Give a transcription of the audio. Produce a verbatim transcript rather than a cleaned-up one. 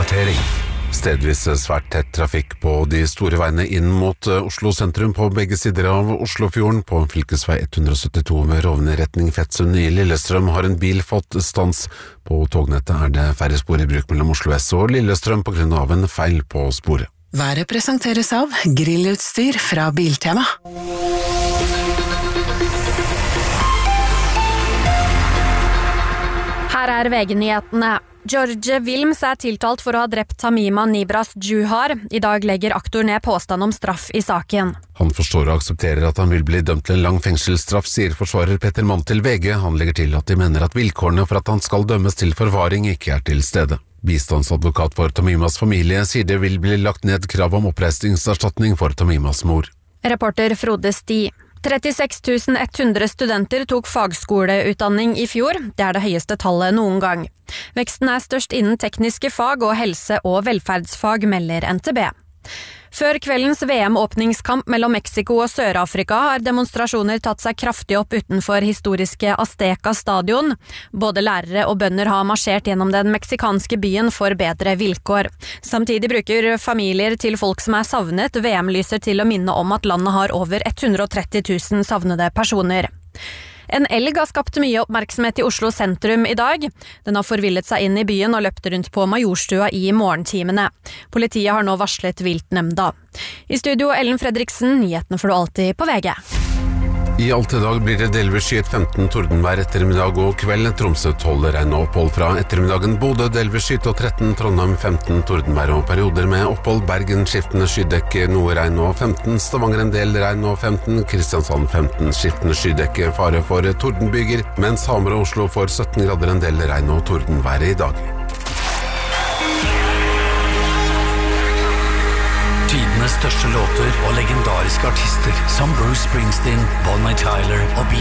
oppdatering. Stedvis svært tett trafikk på de store veiene inn mot Oslo sentrum på begge sider av Oslofjorden. På fylkesvei ett hundre syttito ved Rovne retning Fettsund i Lillestrøm har en bil fått stans. På tognettet er det færre spor i bruk mellom Oslo S og Lillestrøm på grunn av en feil på sporet. Været presenteres av grillutstyr fra Biltema. Her er V G-nyhetene. George Wilms er tiltalt for å ha drept Tamima Nibras Juhar. I dag legger aktor ned påstand om straff i saken. Han forstår og aksepterer at han vil bli dømt til en lang fengselsstraff, sier forsvarer Petter Mann til V G. Han legger til at de mener at vilkårene for at han skal dømmes til forvaring ikke er til stede. Bistandsadvokat for Tamimas familie sier det vil bli lagt ned krav om oppreisningserstatning for Tamimas mor. Reporter Frode Sti. trettiseks tusen ett hundre studenter tok fagskoleutdanning i fjor. Det er det høyeste tallet noen gang. Veksten er størst innen tekniske fag og helse- og velferdsfag, melder N T B. Før kveldens V M-åpningskamp mellom Mexico og Sør-Afrika har demonstrasjoner tatt seg kraftig opp utenfor historiske Azteca stadion. Både lærere og bønder har marsjert gjennom den meksikanske byen for bedre vilkår. Samtidig bruker familier til folk som er savnet V M-lyser til å minne om at landet har over hundre og tretti tusen savnede personer. En elg har skapt mye oppmerksomhet i Oslo sentrum i dag. Den har forvillet seg inn i byen og løpt rundt på Majorstua i morgentimene. Politiet har nå varslet viltnemnda. I studio Ellen Fredriksen, nyhetene får du alltid på V G. I alt i dag blir det delvis skyet femten tordenvær ettermiddag og kveld. Tromsø tolv regn og opphold fra ettermiddagen. Bodø delvis skyet og tretten. Trondheim femten tordenvær og perioder med opphold. Bergen skiftende skydekke, noe regn og femten. Stavanger en del regn og femten. Kristiansand femten skiftende skydekke, fare for tordenbyger. Mens Hamar og Oslo får sytten grader en del regn og tordenvær i dag. Tidenes største låter og legendariske artister som Bruce Springsteen, Bonnie Tyler og